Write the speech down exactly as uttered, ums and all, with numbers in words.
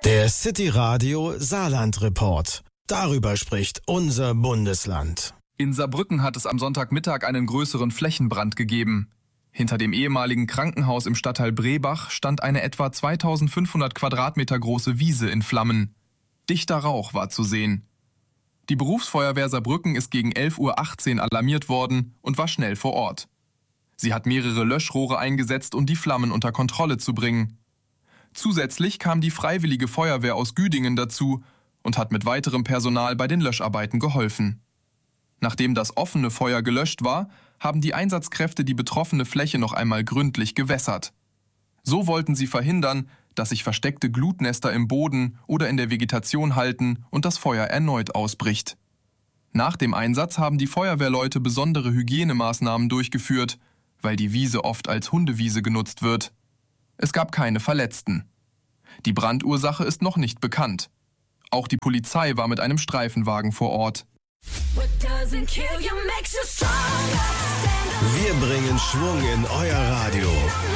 Der City Radio Saarland Report. Darüber spricht unser Bundesland. In Saarbrücken hat es am Sonntagmittag einen größeren Flächenbrand gegeben. Hinter dem ehemaligen Krankenhaus im Stadtteil Brebach stand eine etwa zweitausendfünfhundert Quadratmeter große Wiese in Flammen. Dichter Rauch war zu sehen. Die Berufsfeuerwehr Saarbrücken ist gegen elf Uhr achtzehn alarmiert worden und war schnell vor Ort. Sie hat mehrere Löschrohre eingesetzt, um die Flammen unter Kontrolle zu bringen. Zusätzlich kam die Freiwillige Feuerwehr aus Güdingen dazu und hat mit weiterem Personal bei den Löscharbeiten geholfen. Nachdem das offene Feuer gelöscht war, haben die Einsatzkräfte die betroffene Fläche noch einmal gründlich gewässert. So wollten sie verhindern, dass sich versteckte Glutnester im Boden oder in der Vegetation halten und das Feuer erneut ausbricht. Nach dem Einsatz haben die Feuerwehrleute besondere Hygienemaßnahmen durchgeführt, weil die Wiese oft als Hundewiese genutzt wird. Es gab keine Verletzten. Die Brandursache ist noch nicht bekannt. Auch die Polizei war mit einem Streifenwagen vor Ort. Wir bringen Schwung in euer Radio.